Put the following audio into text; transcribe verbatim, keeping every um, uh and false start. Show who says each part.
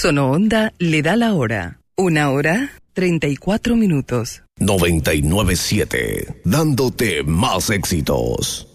Speaker 1: Sonoonda le da la hora. Una hora, treinta y cuatro minutos.
Speaker 2: noventa y nueve siete, dándote más éxitos.